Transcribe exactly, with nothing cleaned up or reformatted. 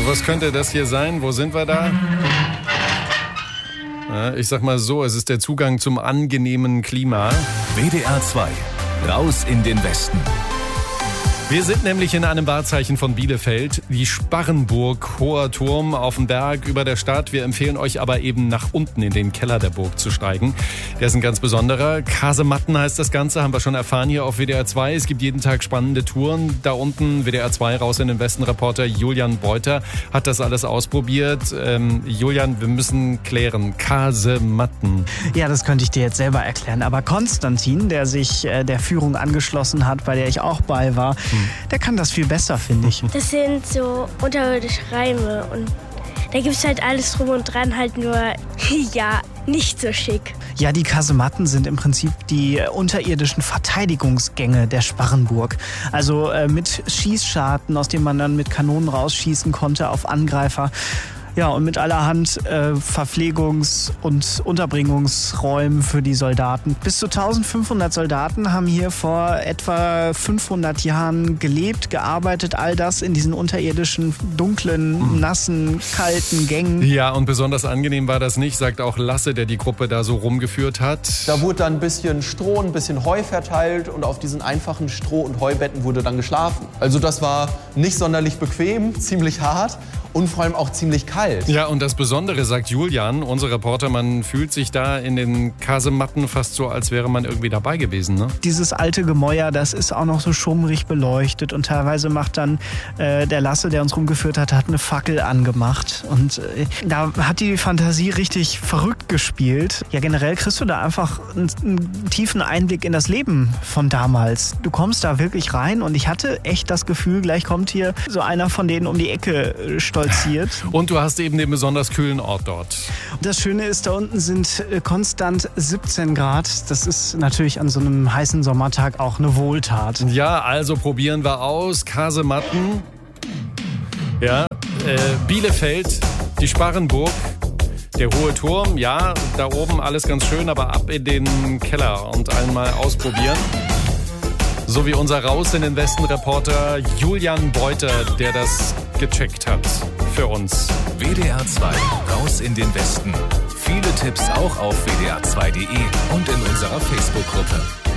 Was könnte das hier sein? Wo sind wir da? Ja, ich sag mal so, es ist der Zugang zum angenehmen Klima. W D R zwei, raus in den Westen. Wir sind nämlich in einem Wahrzeichen von Bielefeld, die Sparrenburg, hoher Turm auf dem Berg über der Stadt. Wir empfehlen euch aber eben nach unten in den Keller der Burg zu steigen. Der ist ein ganz besonderer. Kasematten heißt das Ganze, haben wir schon erfahren hier auf W D R zwei. Es gibt jeden Tag spannende Touren. Da unten W D R zwei raus in den Westen. Reporter Julian Beuter hat das alles ausprobiert. Ähm, Julian, wir müssen klären. Kasematten. Ja, das könnte ich dir jetzt selber erklären. Aber Konstantin, der sich äh, der Führung angeschlossen hat, bei der ich auch bei war, der kann das viel besser, finde ich. Das sind so unterirdische Reime und da gibt es halt alles drum und dran, halt nur, ja, nicht so schick. Ja, die Kasematten sind im Prinzip die äh, unterirdischen Verteidigungsgänge der Sparrenburg. Also äh, mit Schießscharten, aus denen man dann mit Kanonen rausschießen konnte auf Angreifer. Ja, und mit allerhand äh, Verpflegungs- und Unterbringungsräumen für die Soldaten. Bis zu eintausendfünfhundert Soldaten haben hier vor etwa fünfhundert Jahren gelebt, gearbeitet, all das in diesen unterirdischen, dunklen, nassen, kalten Gängen. Ja, und besonders angenehm war das nicht, sagt auch Lasse, der die Gruppe da so rumgeführt hat. Da wurde dann ein bisschen Stroh, ein bisschen Heu verteilt und auf diesen einfachen Stroh- und Heubetten wurde dann geschlafen. Also das war nicht sonderlich bequem, ziemlich hart und vor allem auch ziemlich kalt. Ja, und das Besondere, sagt Julian, unser Reporter, man fühlt sich da in den Kasematten fast so, als wäre man irgendwie dabei gewesen, ne? Dieses alte Gemäuer, das ist auch noch so schummrig beleuchtet und teilweise macht dann äh, der Lasse, der uns rumgeführt hat, hat eine Fackel angemacht und äh, da hat die Fantasie richtig verrückt gespielt. Ja, generell kriegst du da einfach einen, einen tiefen Einblick in das Leben von damals. Du kommst da wirklich rein und ich hatte echt das Gefühl, gleich kommt hier so einer von denen um die Ecke äh, stolziert. Und du hast eben den besonders kühlen Ort dort. Das Schöne ist, da unten sind äh, konstant siebzehn Grad. Das ist natürlich an so einem heißen Sommertag auch eine Wohltat. Ja, also probieren wir aus. Kasematten. Ja, äh, Bielefeld, die Sparrenburg, der hohe Turm. Ja, da oben alles ganz schön, aber ab in den Keller und einmal ausprobieren. So wie unser Raus in den Westen-Reporter Julian Beuter, der das gecheckt hat für uns. W D R zwei, raus in den Westen. Viele Tipps auch auf w d r zwei punkt d e und in unserer Facebook-Gruppe.